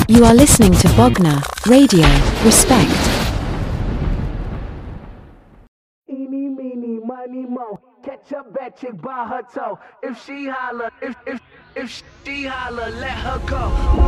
You are listening to Bogner Radio. Respect. Eeny, meeny, miny, mo. Catch a bad chick by her toe. If she holler, if she holler, let her go.